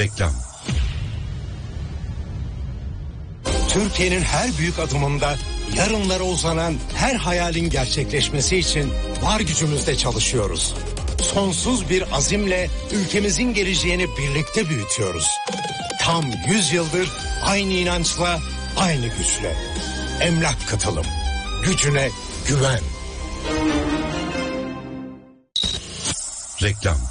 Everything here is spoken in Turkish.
Reklam. Türkiye'nin her büyük adımında yarınlara uzanan her hayalin gerçekleşmesi için var gücümüzle çalışıyoruz. Sonsuz bir azimle ülkemizin geleceğini birlikte büyütüyoruz. Tam 100 yıldır aynı inançla, aynı güçle. Emlak Katılım. Gücüne güven. Reklam.